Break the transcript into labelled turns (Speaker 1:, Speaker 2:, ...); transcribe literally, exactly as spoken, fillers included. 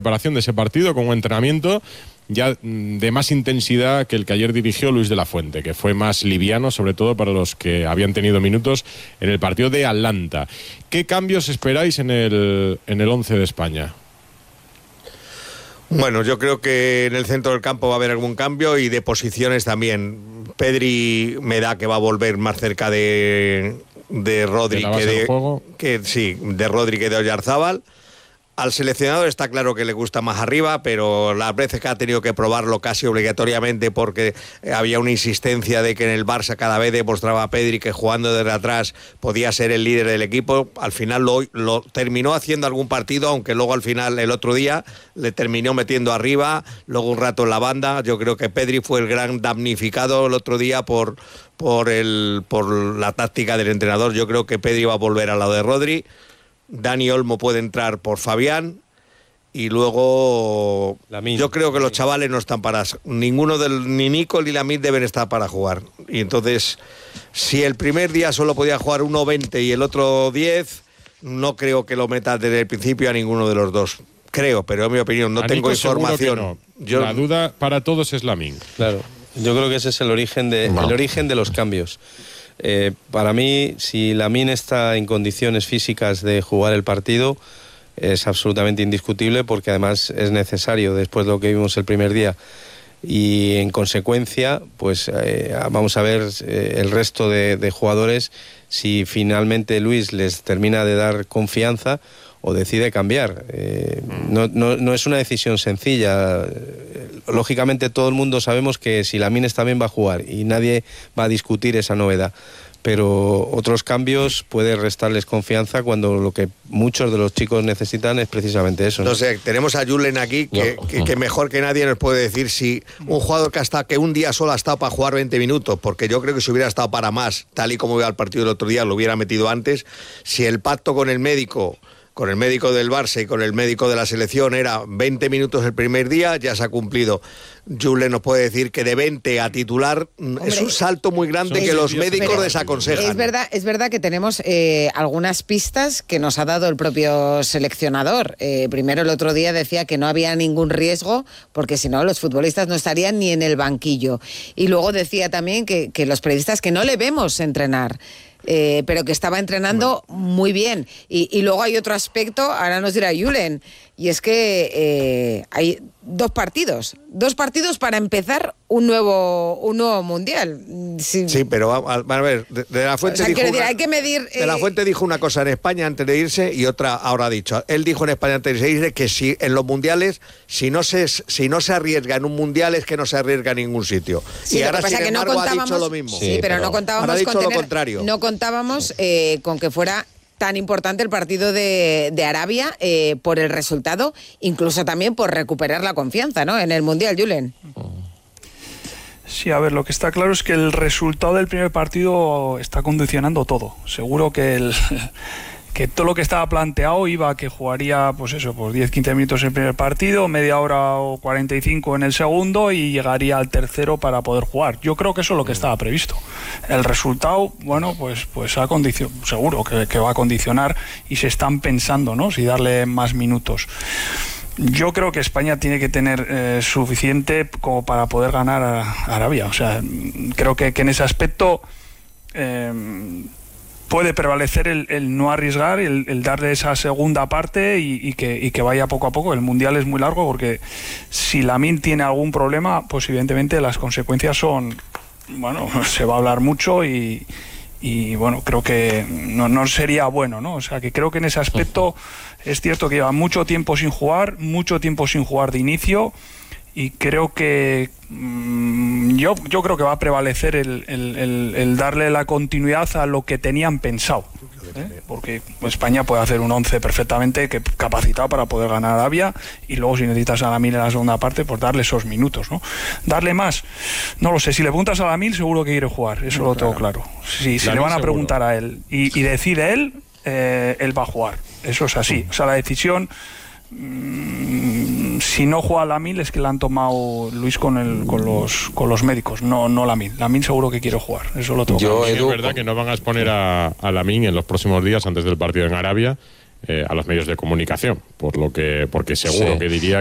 Speaker 1: preparación de ese partido con un entrenamiento ya de más intensidad que el que ayer dirigió Luis de la Fuente, que fue más liviano, sobre todo para los que habían tenido minutos en el partido de Atlanta. ¿Qué cambios esperáis en el, en el once de España?
Speaker 2: Bueno, yo creo que en el centro del campo va a haber algún cambio y de posiciones también. Pedri me da que va a volver más cerca de, de Rodri
Speaker 1: ¿De
Speaker 2: que de,
Speaker 1: juego?
Speaker 2: que sí, de Rodri que de Oyarzábal. Al seleccionador está claro que le gusta más arriba, pero las veces que ha tenido que probarlo casi obligatoriamente porque había una insistencia de que en el Barça cada vez demostraba a Pedri que jugando desde atrás podía ser el líder del equipo, al final lo, lo terminó haciendo algún partido, aunque luego al final el otro día le terminó metiendo arriba, luego un rato en la banda. Yo creo que Pedri fue el gran damnificado el otro día por, por, el, por la táctica del entrenador. Yo creo que Pedri va a volver al lado de Rodri. Dani Olmo puede entrar por Fabián y luego Lamine. Yo creo que los chavales no están para ninguno del ni Nico ni Lamine deben estar para jugar, y entonces si el primer día solo podía jugar uno veinte y el otro diez, no creo que lo metas desde el principio a ninguno de los dos, creo, pero en mi opinión no a tengo Nico información.
Speaker 1: No.
Speaker 2: Yo...
Speaker 1: La duda para todos es Lamine.
Speaker 3: Claro, yo creo que ese es el origen de no. el origen de los cambios. Eh, para mí, si Lamine está en condiciones físicas de jugar el partido, es absolutamente indiscutible, porque además es necesario después de lo que vimos el primer día, y en consecuencia pues eh, vamos a ver eh, el resto de, de jugadores si finalmente Luis les termina de dar confianza o decide cambiar. Eh, no, no, no es una decisión sencilla. Lógicamente todo el mundo sabemos que si Lamine está bien va a jugar y nadie va a discutir esa novedad, pero otros cambios puede restarles confianza cuando lo que muchos de los chicos necesitan es precisamente eso, ¿no?
Speaker 2: No sé, tenemos a Julen aquí que, no. que, que mejor que nadie nos puede decir si un jugador que hasta que un día solo ha estado para jugar veinte minutos, porque yo creo que si hubiera estado para más, tal y como iba el partido del otro día, lo hubiera metido antes. Si el pacto con el médico con el médico del Barça y con el médico de la selección era veinte minutos el primer día, ya se ha cumplido. Julen nos puede decir que de veinte a titular, hombre, es un salto muy grande que los médicos desaconsejan.
Speaker 4: Es verdad, es verdad que tenemos eh, algunas pistas que nos ha dado el propio seleccionador. Eh, primero, el otro día decía que no había ningún riesgo, porque si no los futbolistas no estarían ni en el banquillo. Y luego decía también que, que los periodistas que no le vemos entrenar. Eh, pero que estaba entrenando muy bien. Y, y luego hay otro aspecto, ahora nos dirá Julen, y es que eh, hay dos partidos, dos partidos para empezar un nuevo un nuevo mundial. Sí,
Speaker 2: sí, pero vamos a ver, de, de la Fuente
Speaker 4: o sea,
Speaker 2: dijo
Speaker 4: decir,
Speaker 2: una,
Speaker 4: hay que medir. Eh...
Speaker 2: De la Fuente dijo una cosa en España antes de irse y otra ahora ha dicho. Él dijo en España antes de irse que si en los mundiales, si no se si no se arriesga en un mundial es que no se arriesga en ningún sitio.
Speaker 4: Sí,
Speaker 2: y ahora
Speaker 4: sin
Speaker 2: que
Speaker 4: embargo
Speaker 2: no
Speaker 4: ha
Speaker 2: dicho lo mismo.
Speaker 4: Sí, sí pero, pero no contábamos
Speaker 2: ahora ha dicho
Speaker 4: con
Speaker 2: lo
Speaker 4: tener,
Speaker 2: contrario.
Speaker 4: No contábamos eh, con que fuera tan importante el partido de, de Arabia eh, por el resultado, incluso también por recuperar la confianza, ¿no?, en el Mundial, Julen.
Speaker 5: Sí, a ver, lo que está claro es que el resultado del primer partido está condicionando todo. Seguro que el... que todo lo que estaba planteado iba a que jugaría, pues eso, pues diez a quince minutos en el primer partido, media hora o cuarenta y cinco en el segundo y llegaría al tercero para poder jugar. Yo creo que eso es lo que estaba previsto. El resultado, bueno, pues pues ha condicionado, seguro que, que va a condicionar y se están pensando, ¿no?, si darle más minutos. Yo creo que España tiene que tener eh, suficiente como para poder ganar a Arabia. O sea, creo que, que en ese aspecto eh, puede prevalecer el, el no arriesgar, el, el darle esa segunda parte y, y, que, y que vaya poco a poco. El Mundial es muy largo porque si Lamine tiene algún problema, pues evidentemente las consecuencias son, bueno, se va a hablar mucho y, y bueno, creo que no, no sería bueno, ¿no? O sea, que creo que en ese aspecto es cierto que lleva mucho tiempo sin jugar, mucho tiempo sin jugar de inicio. Y creo que mmm, yo, yo creo que va a prevalecer el, el, el, el darle la continuidad a lo que tenían pensado, ¿eh? Porque España puede hacer un once perfectamente que, capacitado para poder ganar a Arabia, y luego si necesitas a Lamine en la segunda parte, pues darle esos minutos, ¿no? Darle más, no lo sé. Si le preguntas a Lamine, seguro que quiere jugar, eso no, lo tengo claro. Si, si le van a preguntar seguro a él y, y decide él, eh, él va a jugar, eso es así. O sea, la decisión, si no juega Lamine es que la han tomado Luis con el con los con los médicos, no no Lamine. Lamine seguro que quiere jugar, eso lo tengo.
Speaker 1: Yo, Edu, es verdad que no van a exponer a, a Lamine en los próximos días antes del partido en Arabia. eh, a los medios de comunicación, por lo que porque seguro
Speaker 3: Sí.
Speaker 1: que diría